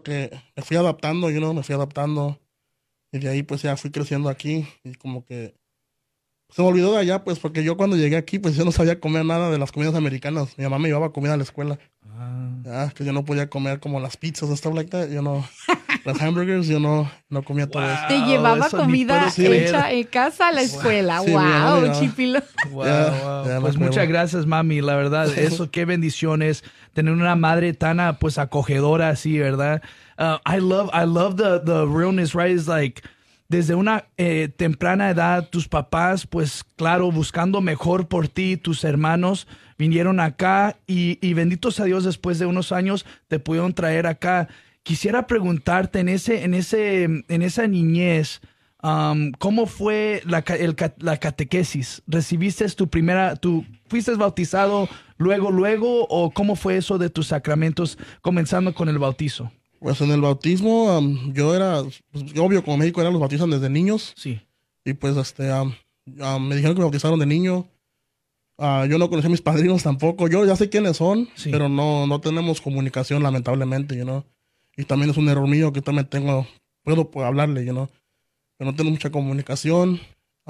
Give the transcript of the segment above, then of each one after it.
que me fui adaptando, me fui adaptando. Y de ahí pues ya fui creciendo aquí y como que se me olvidó de allá, pues porque yo cuando llegué aquí pues yo no sabía comer nada de las comidas americanas. Mi mamá me llevaba comida a la escuela. Ah. Ya, que yo no podía comer como las pizzas and stuff like that. Yo no, las hamburgers, yo no comía todo eso. Te Wow, llevaba eso ni puedo comida Sí, hecha creer. en casa a la escuela. sí, mi mamá me Wow, llevaba. Chipilo. Wow, Ya, wow. ya me Pues acuerdo. muchas gracias, mami. La verdad, eso qué bendición es tener una madre tan pues acogedora así, ¿verdad? I love the realness, right? It's like desde una temprana edad, tus papás, pues claro, buscando mejor por ti, tus hermanos vinieron acá y benditos a Dios, después de unos años te pudieron traer acá. Quisiera preguntarte en esa niñez, ¿cómo fue la catequesis? ¿Recibiste fuiste bautizado luego, o cómo fue eso de tus sacramentos, comenzando con el bautizo? Pues en el bautismo, yo era, pues, obvio, como México era, los bautizan desde niños. Sí. Y pues me dijeron que me bautizaron de niño. Yo no conocí a mis padrinos tampoco. Yo ya sé quiénes son, Sí. pero no tenemos comunicación, lamentablemente, Y también es un error mío que también puedo pues, hablarle, pero no tengo mucha comunicación.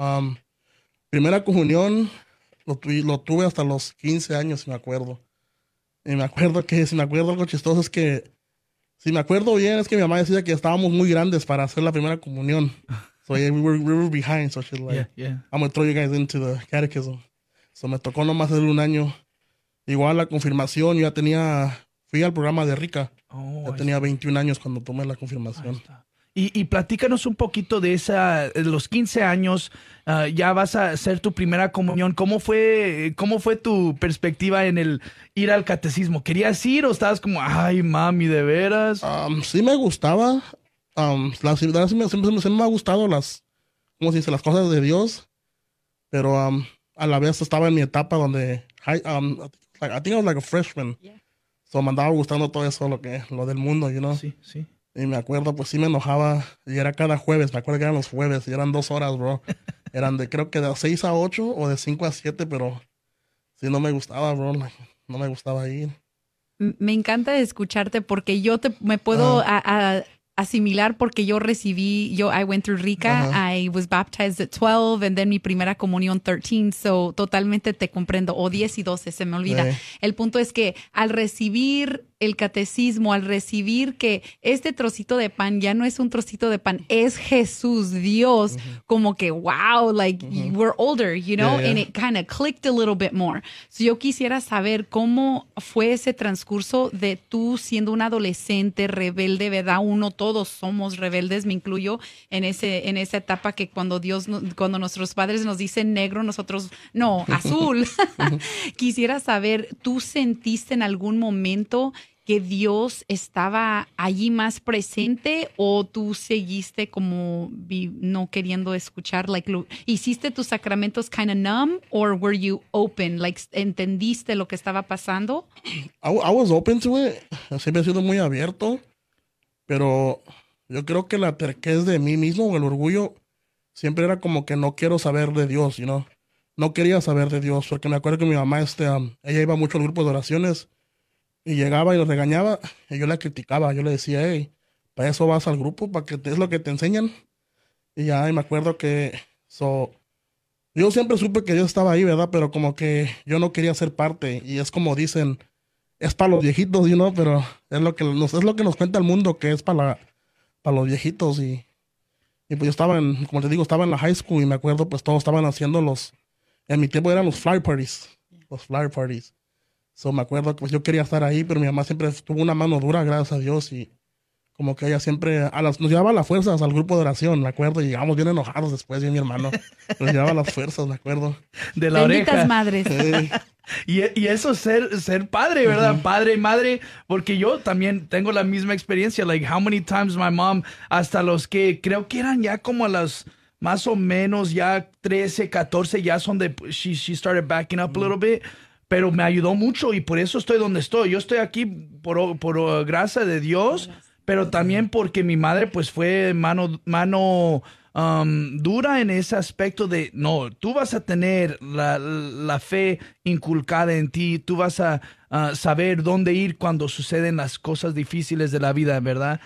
Primera comunión lo tuve hasta los 15 años, si me acuerdo. Y si me acuerdo algo chistoso es que, si me acuerdo bien, es que mi mamá decía que estábamos muy grandes para hacer la primera comunión. So yeah, we were behind, so she's like, Yeah. I'm gonna throw you guys into the catechism. So me tocó nomás hacer un año. Igual la confirmación, fui al programa de Rica. Oh, Ya ahí tenía está, 21 años cuando tomé la ahí confirmación. está. Y platícanos un poquito de de los 15 años, ya vas a hacer tu primera comunión. ¿Cómo fue tu perspectiva en el ir al catecismo? ¿Querías ir o estabas como, ay, mami, de veras? Sí me gustaba. Siempre me ha gustado ¿cómo se dice? Las cosas de Dios. Pero a la vez estaba en mi etapa donde, I think I was like a freshman. Yeah. So me andaba gustando todo eso, lo del mundo, Sí, sí. Y me acuerdo, pues sí me enojaba. Y era cada jueves, me acuerdo que eran los jueves. Y eran 2 horas, bro. Eran creo que de 6 a 8 o de 5 a 7, pero sí no me gustaba, bro. No me gustaba ir. Me encanta escucharte porque me puedo asimilar porque I went through Rica, Ajá. I was baptized at 12 and then mi primera comunión 13, so totalmente te comprendo, o 10 y 12, se me olvida. El punto es que al recibir el catecismo, al recibir que este trocito de pan ya no es un trocito de pan, es Jesús, Dios, como que wow, like we're older, Yeah. and it kind of clicked a little bit more. So yo quisiera saber cómo fue ese transcurso de tú siendo un adolescente rebelde, ¿verdad? Todos somos rebeldes, me incluyo en esa etapa que cuando cuando nuestros padres nos dicen negro, nosotros, no, azul. Quisiera saber, ¿tú sentiste en algún momento que Dios estaba allí más presente o tú seguiste como no queriendo escuchar? ¿Hiciste tus sacramentos kind of numb or were you open? ¿Entendiste lo que estaba pasando? I was open to it. Siempre he sido muy abierto. Pero yo creo que la terquez de mí mismo o el orgullo siempre era como que no quiero saber de Dios, No quería saber de Dios, porque me acuerdo que mi mamá, ella iba mucho al grupo de oraciones y llegaba y los regañaba y yo la criticaba. Yo le decía, hey, para eso vas al grupo, para que es lo que te enseñan. Y me acuerdo que yo siempre supe que Dios estaba ahí, ¿verdad? Pero como que yo no quería ser parte. Y es como dicen, es para los viejitos, pero es lo que nos cuenta el mundo, que es para los viejitos. Y pues yo como te digo, estaba en la high school y me acuerdo, pues todos estaban haciendo en mi tiempo eran los flower parties. Los flower parties. So me acuerdo que pues yo quería estar ahí, pero mi mamá siempre tuvo una mano dura, gracias a Dios, y como que ella siempre nos llevaba a las fuerzas al grupo de oración, me acuerdo, y llegamos bien enojados después, yo y mi hermano. Nos llevaba a las fuerzas, me acuerdo. De la Benditas oreja. madres. Y eso ser padre, ¿verdad? Padre y madre, porque yo también tengo la misma experiencia. Like, how many times my mom, hasta los que creo que eran ya como a las más o menos ya 13, 14, ya son she started backing up a little bit, pero me ayudó mucho y por eso estoy donde estoy. Yo estoy aquí por gracia de Dios, pero también porque mi madre pues fue mano dura en ese aspecto de, no, tú vas a tener la fe inculcada en ti, tú vas a saber dónde ir cuando suceden las cosas difíciles de la vida, ¿verdad?